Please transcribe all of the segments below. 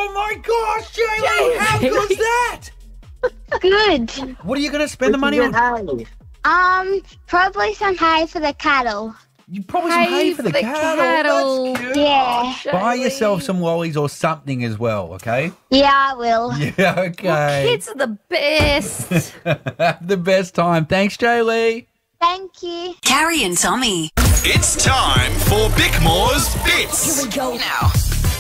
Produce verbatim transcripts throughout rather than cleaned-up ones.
Oh my gosh, Jaylee, how good's that? Good. What are you going to spend the money on? Um, probably some hay for the cattle. You probably some hay for the, the cattle. cattle. That's cute. Yeah. Buy yourself some lollies or something as well, okay? Yeah, I will. Yeah, okay. Kids are the best. Have the best time. Thanks, Jaylee. Thank you. Carrie and Tommy. It's time for Bickmore's Bits. Here we go now.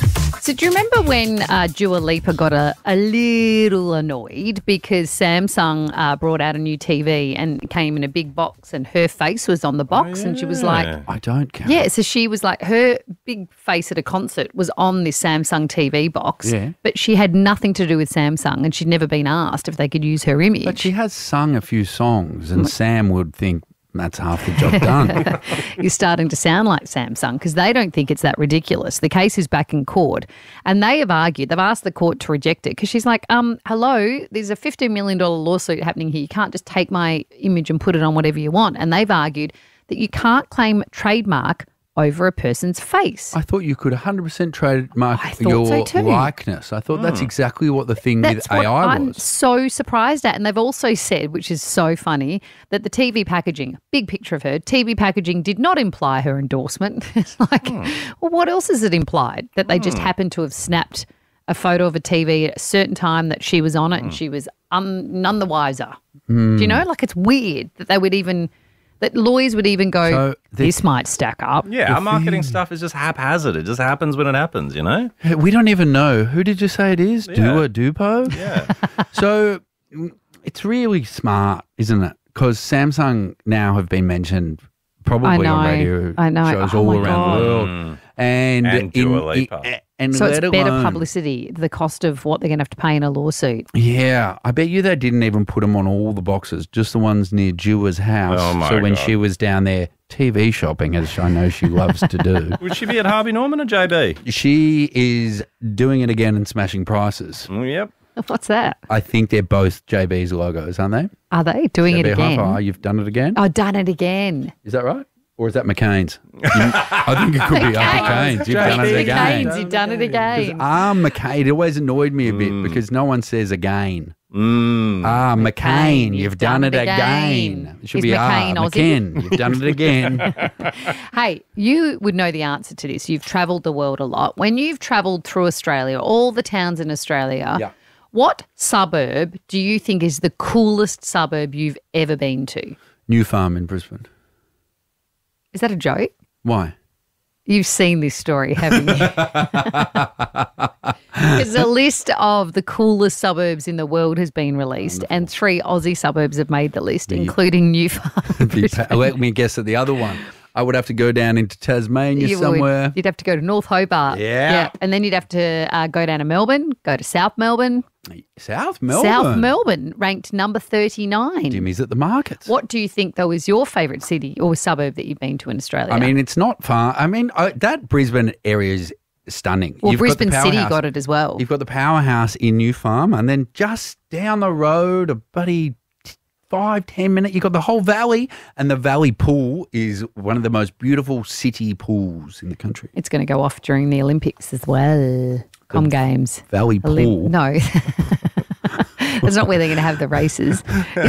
So do you remember when uh, Dua Lipa got a, a little annoyed because Samsung uh, brought out a new T V and it came in a big box and her face was on the box, and she was like, I don't care. yeah, so she was like, her big face at a concert was on this Samsung T V box, Yeah. but she had nothing to do with Samsung and she'd never been asked if they could use her image. But she has sung a few songs, and Sam would think that's half the job done. You're starting to sound like Samsung because they don't think it's that ridiculous. The case is back in court and they have argued, they've asked the court to reject it because she's like, um, hello, there's a fifteen million dollars lawsuit happening here. You can't just take my image and put it on whatever you want. And they've argued that you can't claim trademark over a person's face. I thought you could one hundred percent trademark I thought your so too. likeness. I thought that's exactly what the thing That's with what A I I'm was. so surprised at. And they've also said, which is so funny, that the T V packaging, big picture of her, T V packaging did not imply her endorsement. It's like, well, what else is it implied? That they just happened to have snapped a photo of a T V at a certain time that she was on it and she was un- none the wiser. Do you know? Like, it's weird that they would even... that lawyers would even go, So the- this might stack up. Yeah, our marketing stuff is just haphazard. It just happens when it happens, you know? We don't even know. Who did you say it is? Yeah. Dua Dupo? Yeah. So mm, it's really smart, isn't it? Because Samsung now have been mentioned probably I on know. radio I know. shows Oh all my around God. the world. Mm. And, And Dua in- Lipa. i- and So it's let better alone- publicity, the cost of what they're going to have to pay in a lawsuit. Yeah, I bet you they didn't even put them on all the boxes, just the ones near Dua's house. Oh, my so when God. she was down there T V shopping, as I know she loves to do, Would she be at Harvey Norman or J B? she is doing it again and smashing prices. Mm, yep. What's that? I think they're both J B's logos, aren't they? Are they doing J it B again? Hi-Fi, you've done it again? Oh, done it again. Is that right? Or is that McCain's? You- I think it could be uh, McCain's. You've done it again. McCain's, you've done it again. Ah, McCain. It always annoyed me a bit because no one says again. Mm. Ah, McCain, you've done, it again. It should Is be McCain ah, Aussie? McCain, you've done it again. Hey, you would know the answer to this. You've travelled the world a lot. When you've travelled through Australia, all the towns in Australia, Yeah. what suburb do you think is the coolest suburb you've ever been to? New Farm in Brisbane. Is that a joke? Why? You've seen this story, haven't you? Because a list of the coolest suburbs in the world has been released, and three Aussie suburbs have made the list, including New Farm. Be pa- Let me guess at the other one. I would have to go down into Tasmania You would. somewhere. You'd have to go to North Hobart. Yeah. And then you'd have to uh, go down to Melbourne, go to South Melbourne. South Melbourne. South Melbourne ranked number thirty-nine. Jimmy's at the markets. What do you think, though, is your favourite city or suburb that you've been to in Australia? I mean, it's not far. I mean, I, that Brisbane area is stunning. well, You've got the Brisbane City powerhouse. got it as well. You've got the powerhouse in New Farm, and then just down the road, a buddy five, ten minute, you've got the whole valley, and the Valley Pool is one of the most beautiful city pools in the country. It's going to go off during the Olympics as well. Com Games. Valley Olymp- Pool. no. That's not where they're going to have the races.